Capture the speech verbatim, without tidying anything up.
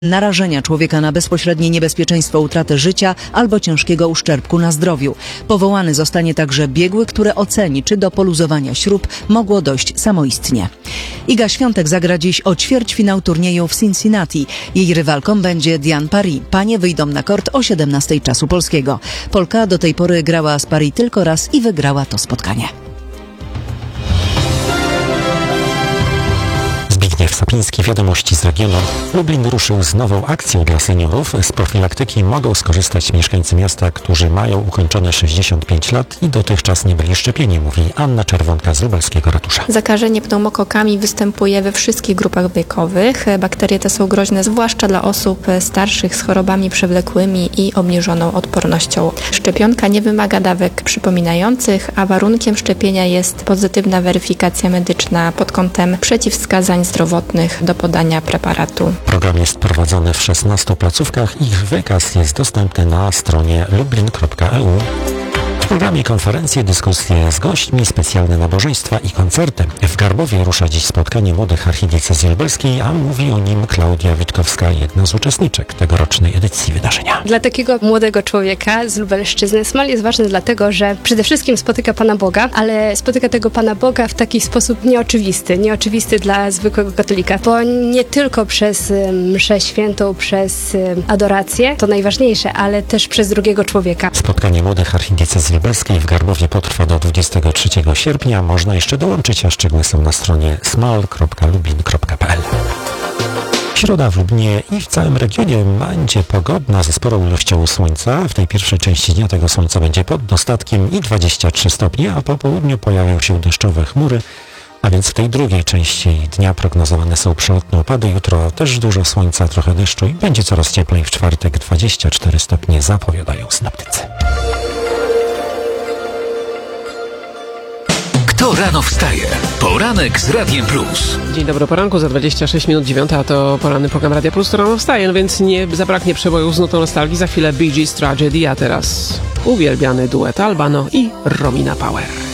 narażenia człowieka na bezpośrednie niebezpieczeństwo utraty życia albo ciężkiego uszczerbku na zdrowiu. Powołany zostanie także biegły, który oceni, czy do poluzowania śrub mogło dojść samoistnie. Iga Świątek zagra dziś o ćwierćfinał turnieju w Cincinnati. Jej rywalką będzie Diane Paris. Panie wyjdą na kort o siedemnastej czasu polskiego. Polka do tej pory grała z Paris tylko raz i wygrała to spotkanie. Zbigniew Sapiński, Wiadomości z regionu. Lublin ruszył z nową akcją dla seniorów. Z profilaktyki mogą skorzystać mieszkańcy miasta, którzy mają ukończone sześćdziesiąt pięć lat i dotychczas nie byli szczepieni, mówi Anna Czerwonka z lubelskiego ratusza. Zakażenie pneumokokami występuje we wszystkich grupach wiekowych. Bakterie te są groźne zwłaszcza dla osób starszych z chorobami przewlekłymi i obniżoną odpornością. Szczepionka nie wymaga dawek przypominających, a warunkiem szczepienia jest pozytywna weryfikacja medyczna pod kątem przeciwwskazań zdrowotnych do podania preparatu. Program jest prowadzony w szesnastu placówkach. Ich wykaz jest dostępny na stronie lublin kropka e u. W programie konferencje, dyskusje z gośćmi, specjalne nabożeństwa i koncerty. W Garbowie rusza dziś spotkanie młodych archidiecezji lubelskiej, a mówi o nim Klaudia Witkowska, jedna z uczestniczek tegorocznej edycji wydarzenia. Dla takiego młodego człowieka z Lubelszczyzny Smol jest ważny dlatego, że przede wszystkim spotyka Pana Boga, ale spotyka tego Pana Boga w taki sposób nieoczywisty, nieoczywisty dla zwykłego katolika, bo nie tylko przez mszę świętą, przez adorację, to najważniejsze, ale też przez drugiego człowieka. Spotkanie młodych archidiecezji lubelskiej w Garbowie potrwa do dwudziestego trzeciego sierpnia. Można jeszcze dołączyć, a szczegóły są na stronie smol kropka lublin kropka p l. Środa w Lublinie i w całym regionie będzie pogodna ze sporą ilością słońca. W tej pierwszej części dnia tego słońca będzie pod dostatkiem i dwadzieścia trzy stopnie, a po południu pojawią się deszczowe chmury. A więc w tej drugiej części dnia prognozowane są przelotne opady. Jutro też dużo słońca, trochę deszczu i będzie coraz cieplej. W czwartek dwadzieścia cztery stopnie zapowiadają synoptycy. Kto rano wstaje? Poranek z Radiem Plus. Dzień dobry, poranku, za dwadzieścia sześć minut dziewiąta, a to poranny program Radia Plus, to rano wstaje, no więc nie zabraknie przebojów z nutą nostalgii. Za chwilę Bee Gees Tragedy, a teraz uwielbiany duet Albano i Romina Power.